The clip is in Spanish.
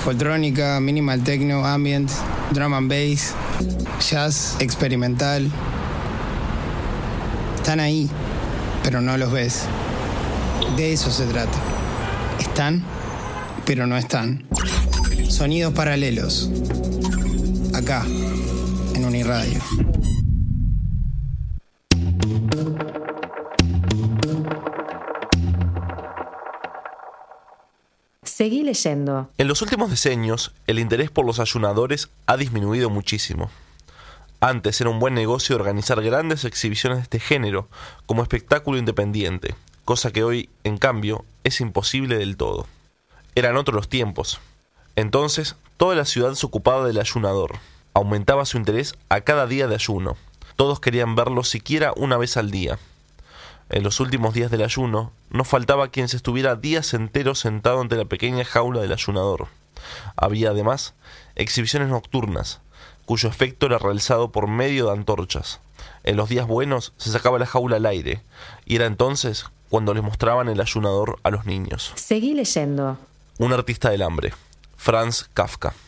Foltrónica, minimal techno, ambient, drum and bass, jazz, experimental. Están ahí, pero no los ves. De eso se trata. Están, pero no están. Sonidos paralelos. Acá, en Uniradio. Seguí leyendo. En los últimos decenios, el interés por los ayunadores ha disminuido muchísimo. Antes era un buen negocio organizar grandes exhibiciones de este género como espectáculo independiente, cosa que hoy, en cambio, es imposible del todo. Eran otros los tiempos. Entonces, toda la ciudad se ocupaba del ayunador. Aumentaba su interés a cada día de ayuno. Todos querían verlo siquiera una vez al día. En los últimos días del ayuno, no faltaba quien se estuviera días enteros sentado ante la pequeña jaula del ayunador. Había además exhibiciones nocturnas, cuyo efecto era realizado por medio de antorchas. En los días buenos se sacaba la jaula al aire, y era entonces cuando les mostraban el ayunador a los niños. Seguí leyendo. Un artista del hambre, Franz Kafka.